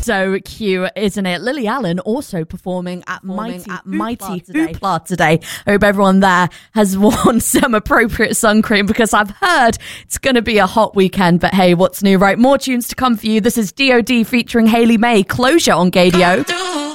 So cute, isn't it? Lily Allen also performing at Mighty Hoopla today. I hope everyone there has worn some appropriate sun cream because I've heard it's going to be a hot weekend. But hey, what's new, right? More tunes to come for you. This is DOD featuring Hayley May, Closure on Gaydio.